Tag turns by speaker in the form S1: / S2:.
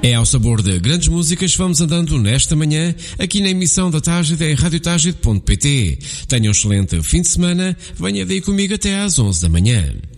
S1: É ao sabor de grandes músicas, vamos andando nesta manhã, aqui na emissão da Tágide em radiotagide.pt. Tenha um excelente fim de semana, venha daí comigo até às 11 da manhã.